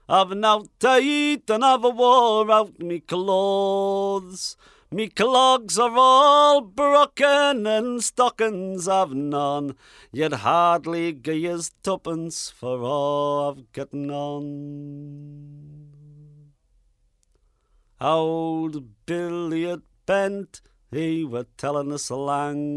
I've nowt to eat and I've a wore out me clothes. Me clogs are all broken and stockings I've none. You'd hardly gie us tuppence for all I've gotten on. Old Billy at Bent, he were telling us a lang